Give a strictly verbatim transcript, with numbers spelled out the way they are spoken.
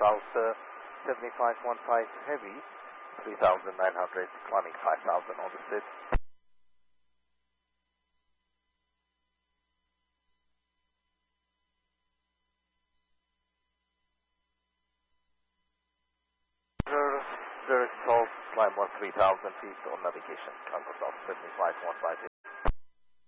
South uh, seventy-five one five heavy, three thousand nine hundred, climbing five thousand on the sit. Zurich South, climb on three thousand feet on navigation, Congo South seventy-five one five.